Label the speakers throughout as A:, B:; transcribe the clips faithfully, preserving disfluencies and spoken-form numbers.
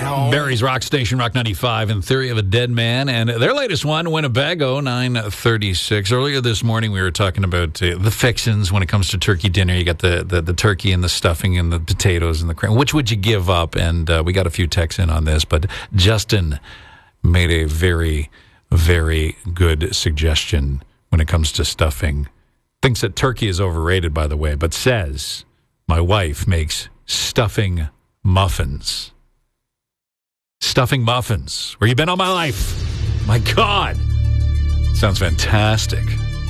A: Barry's Rock Station, Rock ninety-five, and Theory of a Dead Man. And their latest one, Winnebago, nine thirty-six. Earlier this morning, we were talking about uh, the fixins when it comes to turkey dinner. You got the, the, the turkey and the stuffing and the potatoes and the cream. Which would you give up? And uh, we got a few texts in on this, but Justin made a very, very good suggestion when it comes to stuffing. Thinks that turkey is overrated, by the way, but says my wife makes stuffing muffins. Stuffing muffins. Where you been all my life? My God. Sounds fantastic.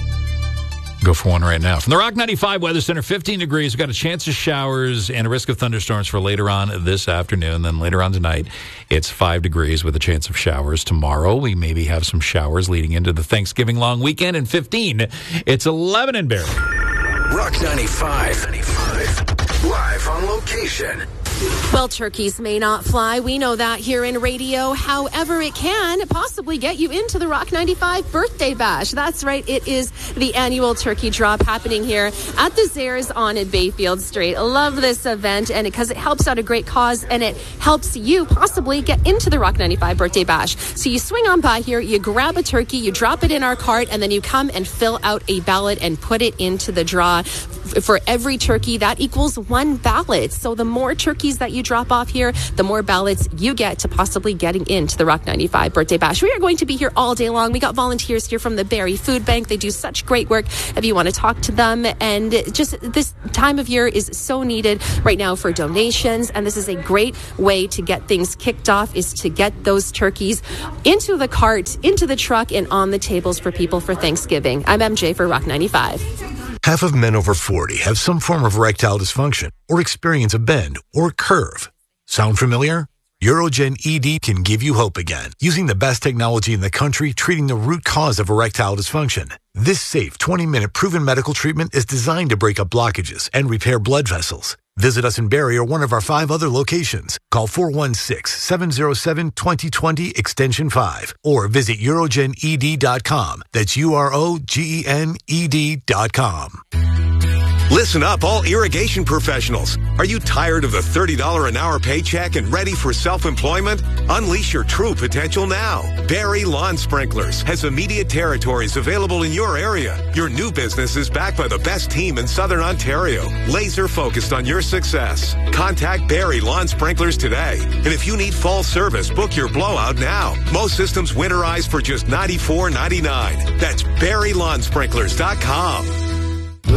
A: Go for one right now. From the Rock ninety-five Weather Center, fifteen degrees. We've got a chance of showers and a risk of thunderstorms for later on this afternoon. Then later on tonight, it's five degrees with a chance of showers. Tomorrow, we maybe have some showers leading into the Thanksgiving long weekend. And fifteen, it's eleven in Barrie.
B: Rock ninety-five. ninety-five. Live on location.
C: Well, turkeys may not fly. We know that here in radio. However, it can possibly get you into the Rock ninety-five Birthday Bash. That's right. It is the annual turkey drop happening here at the Zares on Bayfield Street. I love this event and because it helps out a great cause and it helps you possibly get into the Rock ninety-five Birthday Bash. So you swing on by here, you grab a turkey, you drop it in our cart, and then you come and fill out a ballot and put it into the draw. For every turkey, that equals one ballot. So the more turkeys that you drop off here, the more ballots you get to possibly getting into the Rock ninety-five Birthday Bash. We are going to be here all day long. We got volunteers here from the Barrie Food Bank. They do such great work if you want to talk to them. And just this time of year is so needed right now for donations. And this is a great way to get things kicked off, is to get those turkeys into the cart, into the truck, and on the tables for people for Thanksgiving. I'm M J for Rock ninety-five.
D: Half of men over forty have some form of erectile dysfunction or experience a bend or curve. Sound familiar? Urogen E D can give you hope again, using the best technology in the country treating the root cause of erectile dysfunction. This safe twenty-minute proven medical treatment is designed to break up blockages and repair blood vessels. Visit us in Barrie or one of our five other locations. Call four one six, seven zero seven, two zero two zero extension five or visit urogen e d dot com. That's U R O G E N E D dot com.
E: Listen up, all irrigation professionals. Are you tired of the thirty dollars an hour paycheck and ready for self-employment? Unleash your true potential now. Barrie Lawn Sprinklers has immediate territories available in your area. Your new business is backed by the best team in Southern Ontario, laser focused on your success. Contact Barrie Lawn Sprinklers today. And if you need fall service, book your blowout now. Most systems winterize for just ninety-four ninety-nine. That's barrie lawn sprinklers dot com.